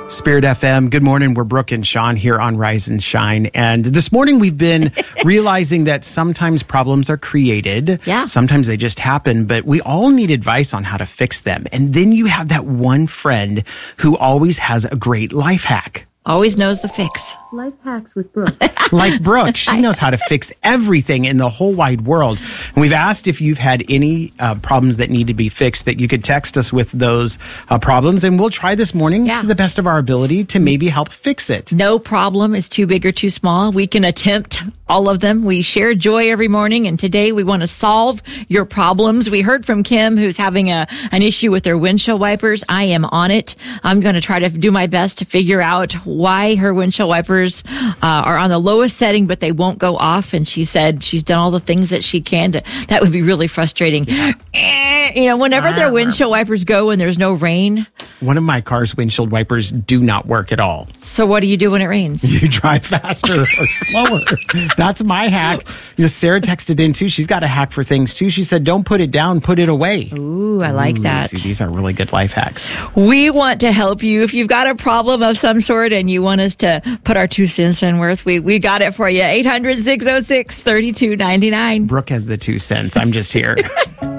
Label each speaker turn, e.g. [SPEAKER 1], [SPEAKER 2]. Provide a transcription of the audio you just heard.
[SPEAKER 1] Spirit FM. Good morning. We're Brooke and Sean here on Rise and Shine. And this morning we've been realizing that sometimes problems are created.
[SPEAKER 2] Yeah.
[SPEAKER 1] Sometimes they just happen, but we all need advice on how to fix them. And then you have that one friend who always has a great life hack.
[SPEAKER 2] Always knows the fix.
[SPEAKER 3] Life hacks with Brooke.
[SPEAKER 1] Like Brooke, she knows how to fix everything in the whole wide world. And we've asked if you've had any problems that need to be fixed, that you could text us with those problems. And we'll try this morning to the best of our ability to maybe help fix it.
[SPEAKER 2] No problem is too big or too small. We can attempt all of them. We share joy every morning. And today we want to solve your problems. We heard from Kim, who's having an issue with her windshield wipers. I am on it. I'm going to try to do my best to figure out why her windshield wipers are on the lowest setting, but they won't go off. And she said she's done all the things that she can. That would be really frustrating. You know, whenever their windshield wipers go and there's no rain.
[SPEAKER 1] One of my car's windshield wipers do not work at all.
[SPEAKER 2] So what do you do when it rains?
[SPEAKER 1] You drive faster or slower. That's my hack. You know, Sarah texted in too. She's got a hack for things too. She said, don't put it down, put it away.
[SPEAKER 2] Ooh, I like that.
[SPEAKER 1] See, these are really good life hacks.
[SPEAKER 2] We want to help you. If you've got a problem of some sort and you want us to put our 2 cents in worth, we got it for you. 800-606-3299.
[SPEAKER 1] Brooke has the 2 cents. I'm just here.